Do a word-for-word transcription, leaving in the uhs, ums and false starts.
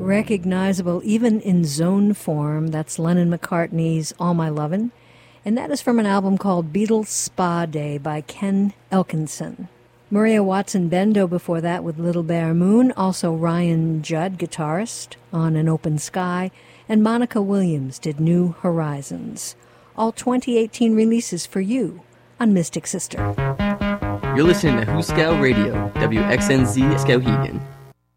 recognizable even in zone form. That's Lennon-McCartney's All My Lovin', and that is from an album called Beatles Spa Day by Ken Elkinson. Maria Watson-Bendo before that with Little Bear Moon, also Ryan Judd, guitarist, on An Open Sky, and Monica Williams did New Horizons. All twenty eighteen releases for you on Mystic Sister. You're listening to Huskow Radio, W X N Z Skowhegan.